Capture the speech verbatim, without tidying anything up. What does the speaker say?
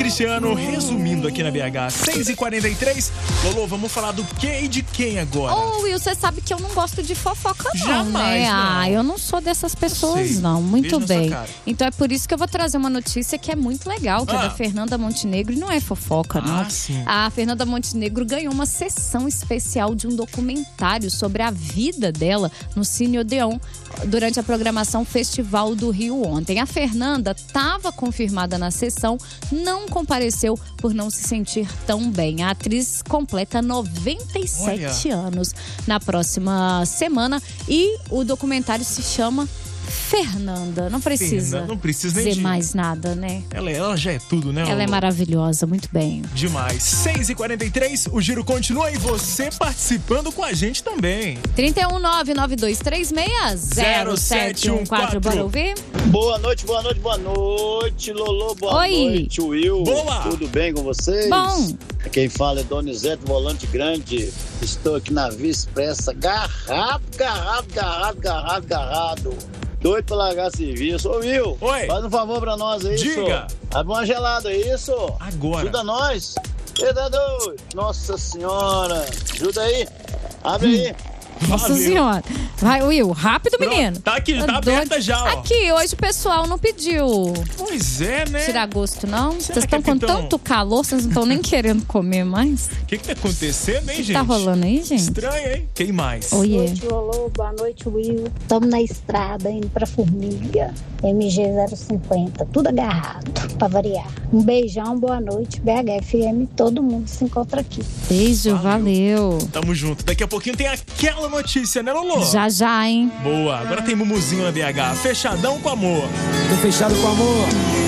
Cristiano, resumindo aqui na B H, seis e quarenta e três. Lolo, vamos falar do que e de quem agora? Ô, Will, você sabe que eu não gosto de fofoca, não, Jamais, né? não. Ah, eu não sou dessas pessoas, sei. não. Muito Beijo na bem. sua cara. Então é por isso que eu vou trazer uma notícia que é muito legal, que Ah. é da Fernanda Montenegro, e não é fofoca, não. Ah, sim. A Fernanda Montenegro ganhou uma sessão especial de um documentário sobre a vida dela no Cine Odeon durante a programação Festival do Rio ontem. A Fernanda estava confirmada na sessão, não compareceu por não se sentir tão bem. A atriz completa noventa e sete Olha. anos na próxima semana e o documentário se chama Fernanda. Não precisa, Fernanda, não precisa nem dizer de- mais nada, né? Ela, ela já é tudo, né, Ela é Lolo? maravilhosa, muito bem. Demais. seis e quarenta e três, o giro continua e você participando com a gente também. trinta e um, nove nove dois três seis, zero sete um quatro. Bora ouvir? Boa noite, boa noite, boa noite, Lolo, boa Oi. noite, Will. Boa. Tudo bem com vocês? Bom. Quem fala é Donizete, volante grande. Estou aqui na Via Expressa, garrado, garrado, garrado, garrado, garrado. Doido pra largar serviço. Ô, Will, Oi. faz um favor pra nós aí, Diga. senhor. Abre uma gelada, é isso? Agora. Ajuda nós. Eita, doido. Nossa senhora. Ajuda aí. Abre aí. Nossa Valeu. senhora. Vai, Will, rápido, Pronto, menino. tá aqui, tá doido. aberta já, ó. Aqui, hoje o pessoal não pediu Pois é, né? tirar gosto, não? Será Vocês que estão é com que tão- tanto calor, vocês não estão nem querendo comer mais? O que que tá acontecendo, hein, O que gente? tá rolando aí, gente? Estranho, hein? Quem mais? Oiê. Boa noite, Lolo. Boa noite, Will. Estamos na estrada indo pra Formiga. M G zero cinquenta. Tudo agarrado, pra variar. Um beijão, boa noite. B H F M, todo mundo se encontra aqui. Beijo, Valeu. valeu. Tamo junto. Daqui a pouquinho tem aquela notícia, né, Lolo? Já, já, hein? Boa. Agora tem Mumuzinho na B H. Fechadão com amor. Tô fechado com amor.